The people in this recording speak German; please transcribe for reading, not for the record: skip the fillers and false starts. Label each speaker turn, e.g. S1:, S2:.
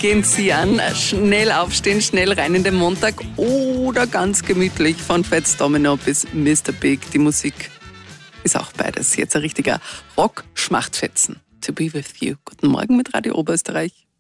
S1: gehen Sie an? Schnell aufstehen, schnell rein in den Montag oder ganz gemütlich von Fats Domino bis Mr. Big. Die Musik ist auch beides. Jetzt ein richtiger Rock-Schmachtfetzen. To be with you. Guten Morgen mit Radio Oberösterreich.